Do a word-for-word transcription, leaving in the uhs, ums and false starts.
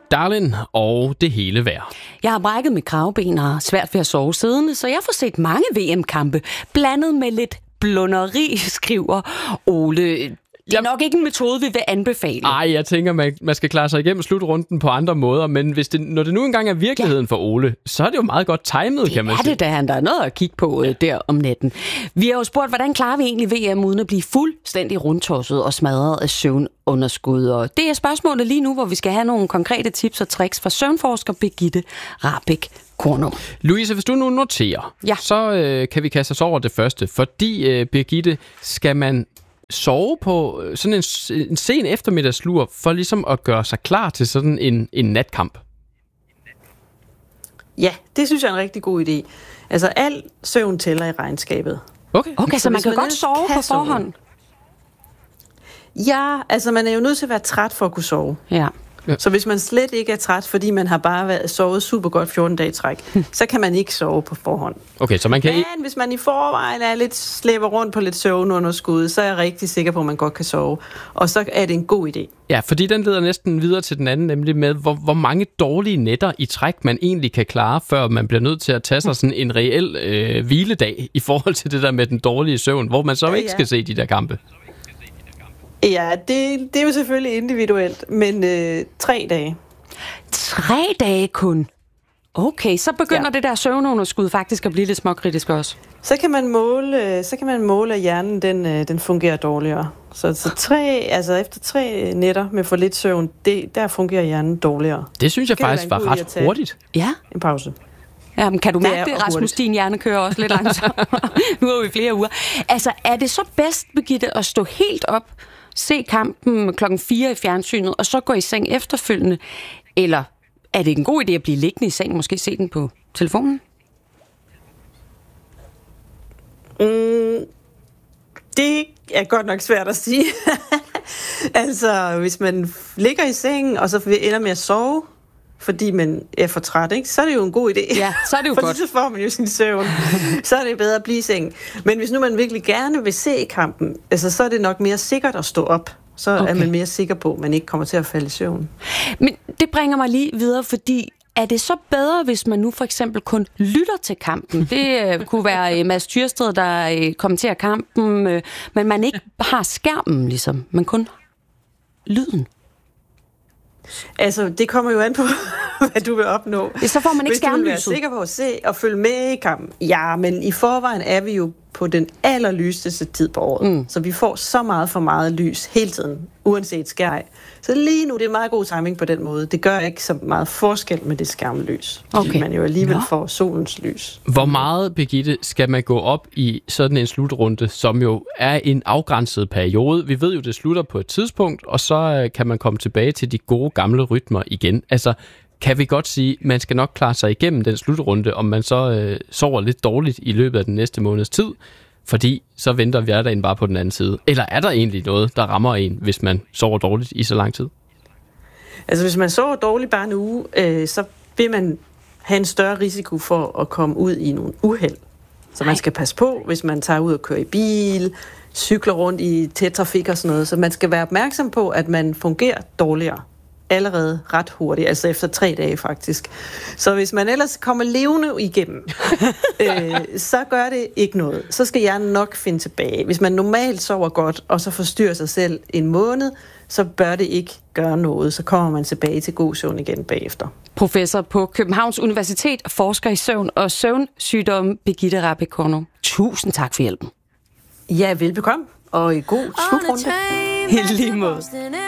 Darlin og det hele værd. Jeg har brækket mit kravben og har svært ved at sove siddende, så jeg får set mange V M-kampe, blandet med lidt blunderi, skriver Ole. Det er nok ikke en metode, vi vil anbefale. Nej, jeg tænker, man, man skal klare sig igennem slutrunden på andre måder, men hvis det, når det nu engang er virkeligheden ja. for Ole, så er det jo meget godt timet, det kan man sige. Det er det, da han der er noget at kigge på øh, der om natten. Vi har jo spurgt, hvordan klarer vi egentlig V M uden at blive fuldstændig rundtosset og smadret af søvnunderskud? Og det er spørgsmålet lige nu, hvor vi skal have nogle konkrete tips og tricks fra søvnforsker Birgitte Rahbek Kornum. Louise, hvis du nu noterer, ja. så øh, kan vi kaste os over det første, fordi øh, Birgitte, skal man sove på sådan en, en sen eftermiddagslur for ligesom at gøre sig klar til sådan en, en natkamp? Ja, det synes jeg er en rigtig god idé. Altså, al søvn tæller i regnskabet. Okay, okay så, så man kan man godt sove på forhånd? Ja, altså man er jo nødt til at være træt for at kunne sove. Ja. Ja. Så hvis man slet ikke er træt, fordi man har bare været, sovet super godt fjorten dage i træk, så kan man ikke sove på forhånd. Okay, så man kan Men hvis man i forvejen er lidt slæber rundt på lidt søvnunderskud, så er jeg rigtig sikker på, at man godt kan sove. Og så er det en god idé. Ja, fordi den leder næsten videre til den anden, nemlig med, hvor, hvor mange dårlige nætter i træk man egentlig kan klare, før man bliver nødt til at tage sig sådan en reel øh, hviledag i forhold til det der med den dårlige søvn, hvor man så ja, ikke ja. skal se de der kampe. Ja, det, det er jo selvfølgelig individuelt, men øh, tre dage. Tre dage kun? Okay, så begynder ja. det der søvnunderskud faktisk at blive lidt småkritisk også. Så kan man måle, så kan man måle, at hjernen den, den fungerer dårligere. Så, så tre, altså efter tre nætter med for lidt søvn, det, der fungerer hjernen dårligere. Det synes jeg det faktisk var ret hurtigt. Ja. En pause. Ja, men kan du mærke det, det Rasmus, din hjerne kører også lidt langsomt. Nu er vi flere uger. Altså, er det så bedst, Birgitte, at stå helt op, se kampen klokken fire i fjernsynet, og så gå i seng efterfølgende? Eller er det en god idé at blive liggende i seng, måske se den på telefonen? Mm, det er godt nok svært at sige. Altså, hvis man ligger i sengen, og så ender med at sove, fordi man er for træt, ikke? Så er det jo en god idé. Ja, så er det jo fordi godt. Så får man jo sin søvn. Så er det bedre at blive i sengen. Men hvis nu man virkelig gerne vil se kampen, altså, så er det nok mere sikkert at stå op. Så okay. er man mere sikker på, at man ikke kommer til at falde i søvn. Men det bringer mig lige videre, fordi er det så bedre, hvis man nu for eksempel kun lytter til kampen? Det uh, kunne være uh, Mads Tyrsted, der uh, kommenterer kampen, uh, men man ikke har skærmen, ligesom, men kun lyden. Altså, det kommer jo an på, hvad du vil opnå. Så får man ikke skærmlyset. Hvis du vil være sikker på at se og følge med i kampen. Ja, men i forvejen er vi jo på den allerlyseste tid på året. Mm. Så vi får så meget for meget lys hele tiden, uanset skærm. Så lige nu det er meget god timing på den måde. Det gør ikke så meget forskel med det skærmlys. Okay. Fordi man jo alligevel ja. får solens lys. Hvor meget, Birgitte, skal man gå op i sådan en slutrunde, som jo er en afgrænset periode? Vi ved jo, det slutter på et tidspunkt, og så kan man komme tilbage til de gode gamle rytmer igen. Altså, kan vi godt sige, at man skal nok klare sig igennem den slutrunde, om man så øh, sover lidt dårligt i løbet af den næste måneds tid, fordi så venter hverdagen bare på den anden side. Eller er der egentlig noget, der rammer en, hvis man sover dårligt i så lang tid? Altså hvis man sover dårligt bare en uge, øh, så vil man have en større risiko for at komme ud i nogle uheld. Så man skal passe på, hvis man tager ud og kører i bil, cykler rundt i tæt trafik og sådan noget. Så man skal være opmærksom på, at man fungerer dårligere allerede ret hurtigt, altså efter tre dage faktisk. Så hvis man ellers kommer levende igennem, øh, så gør det ikke noget. Så skal hjernen nok finde tilbage. Hvis man normalt sover godt, og så forstyrrer sig selv en måned, så bør det ikke gøre noget. Så kommer man tilbage til god søvn igen bagefter. Professor på Københavns Universitet, forsker i søvn og søvnsygdomme, Birgitte Rahbek Kornum. Tusind tak for hjælpen. Ja, velbekomme, og i god slutrunde. I lige måde.